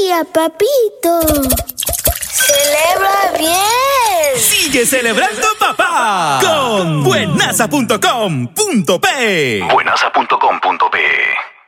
día, papito. ¡Celebra bien! ¡Sigue celebrando, papá! Con buenaza.com.pe. Buenaza.com.pe